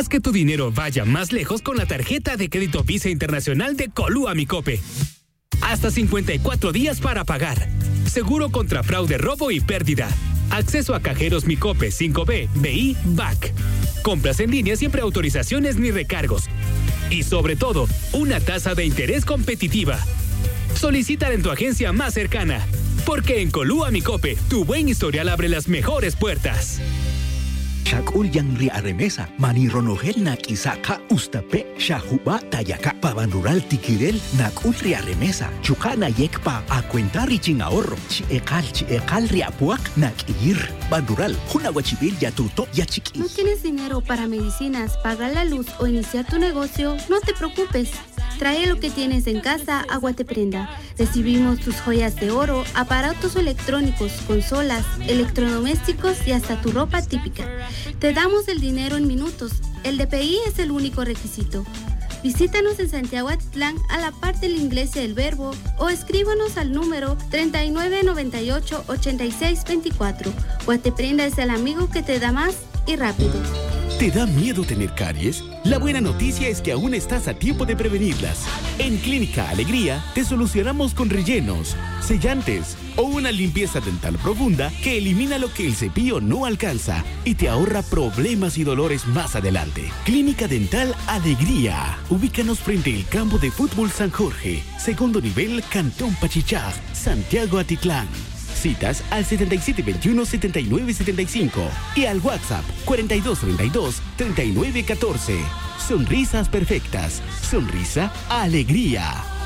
Haz que tu dinero vaya más lejos con la tarjeta de crédito Visa Internacional de Colúa Mi Cope. Hasta 54 días para pagar. Seguro contra fraude, robo y pérdida. Acceso a cajeros Mi Cope 5B, BI, BAC. Compras en línea sin preautorizaciones ni recargos. Y sobre todo, una tasa de interés competitiva. Solicítala en tu agencia más cercana. Porque en Colúa Mi Cope, tu buen historial abre las mejores puertas. Shakul yang ri aremesa, manironogel nak isaka ustape, shahuba tayaka, pabanrural tikirel nak ri aremesa, chukana yekpa a cuenta riching ahorro, chiekal ri apuak nak ir, banrural, hunawachibil ya tuto ya chiqui. ¿No tienes dinero para medicinas, pagar la luz o iniciar tu negocio? No te preocupes. Trae lo que tienes en casa a Guateprenda. Recibimos tus joyas de oro, aparatos electrónicos, consolas, electrodomésticos y hasta tu ropa típica. Te damos el dinero en minutos. El DPI es el único requisito. Visítanos en Santiago Atitlán a la par de la Iglesia del Verbo o escríbanos al número 3998-8624. Guateprenda es el amigo que te da más y rápido. ¿Te da miedo tener caries? La buena noticia es que aún estás a tiempo de prevenirlas. En Clínica Alegría te solucionamos con rellenos, sellantes o una limpieza dental profunda que elimina lo que el cepillo no alcanza y te ahorra problemas y dolores más adelante. Clínica Dental Alegría. Ubícanos frente al campo de fútbol San Jorge, segundo nivel, Cantón Pachichá, Santiago Atitlán. Citas al 7721-7975 y al WhatsApp 4232-3914. Sonrisas perfectas. Sonrisa Alegría.